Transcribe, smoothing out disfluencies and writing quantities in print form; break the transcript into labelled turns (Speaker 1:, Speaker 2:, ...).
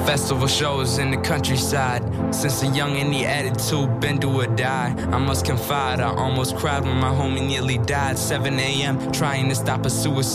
Speaker 1: Festival shows in the countryside. Since a young and the attitude, been do or die. I must confide, I almost cried when my homie nearly died. 7 a.m. trying to stop a suicide.